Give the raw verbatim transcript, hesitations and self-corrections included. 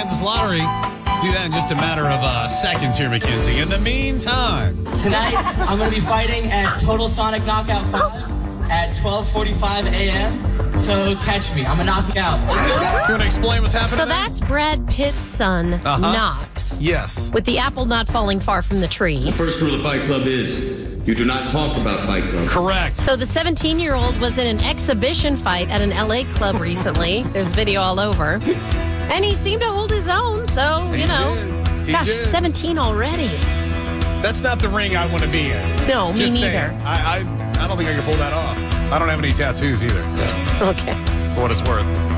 Kansas Lottery. Do that in just a matter of uh, seconds here, Mackenzie. In the meantime, tonight I'm going to be fighting at Total Sonic Knockout five at twelve forty-five a.m. So catch me. I'm a knockout. You want to explain what's happening? So there? that's Brad Pitt's son, uh-huh. Knox. Yes. With the apple not falling far from the tree. The first rule of Fight Club is you do not talk about Fight Club. Correct. So the seventeen-year-old was in an exhibition fight at an L A club recently. There's video all over. And he seemed to hold his own, so, He you know. did. He Gosh, did. seventeen already. That's not the ring I want to be in. No, me Just neither. saying. I, I, I don't think I can pull that off. I don't have any tattoos either, Okay. for what it's worth.